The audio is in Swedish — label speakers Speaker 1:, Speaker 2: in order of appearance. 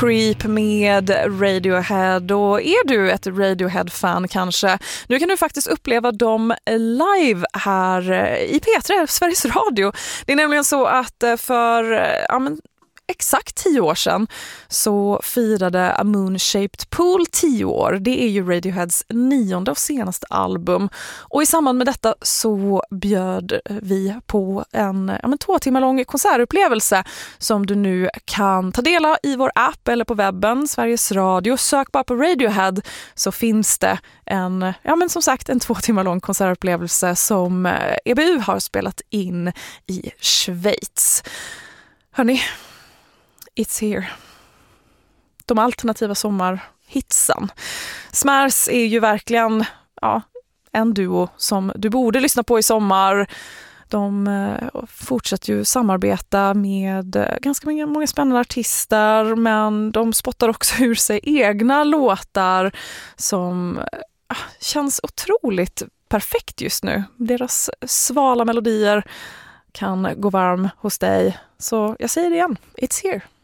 Speaker 1: Creep med Radiohead. Och är du ett Radiohead-fan kanske, nu kan du faktiskt uppleva dem live här i P3, Sveriges Radio. Det är nämligen så att för exakt 10 år sedan så firade A Moon-Shaped Pool 10 år. Det är ju Radioheads 9:e och senaste album. Och i samband med detta så bjöd vi på en 2 timmar lång konsertupplevelse som du nu kan ta del av i vår app eller på webben, Sveriges Radio. Sök bara på Radiohead så finns det en 2 timmar lång konsertupplevelse som EBU har spelat in i Schweiz. Hörrni, It's here. De alternativa sommarhitsen. Smärs är ju verkligen en duo som du borde lyssna på i sommar. De fortsätter ju samarbeta med ganska många spännande artister, men de spottar också ur sig egna låtar som känns otroligt perfekt just nu. Deras svala melodier kan gå varm hos dig. Så jag säger det igen, it's here.